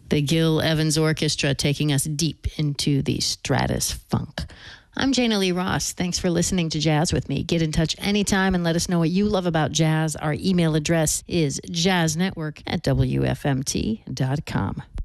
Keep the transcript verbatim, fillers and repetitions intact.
The Gil Evans Orchestra taking us deep into the Stratus funk. I'm Jana Lee Ross. Thanks for listening to Jazz with me. Get in touch anytime and let us know what you love about jazz. Our email address is jazznetwork at W F M T dot com.